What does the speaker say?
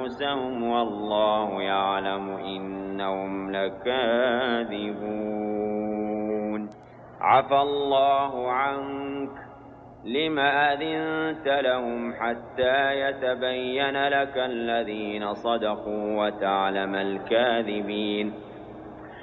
أنفسهم والله يعلم إنهم لكاذبون. عفى الله عنك لم أذنت لهم حتى يتبين لك الذين صدقوا وتعلم الكاذبين.